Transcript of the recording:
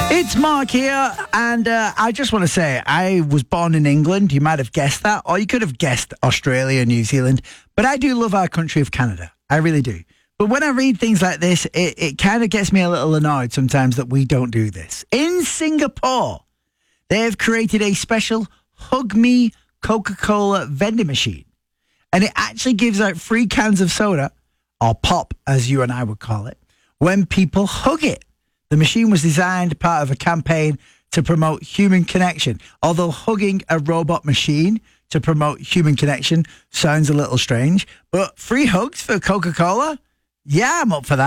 It's Mark here, and I just want to say I was born in England. You might have guessed that, or you could have guessed Australia, New Zealand, but I do love our country of Canada. I really do. But when I read things like this, it kind of gets me a little annoyed sometimes that we don't do this. In Singapore, they have created a special Hug Me Coca-Cola vending machine, and it actually gives out free cans of soda, or pop as you and I would call it, when people hug it. The machine was designed part of a campaign to promote human connection. Although hugging a robot machine to promote human connection sounds a little strange, but free hugs for Coca-Cola? Yeah, I'm up for that.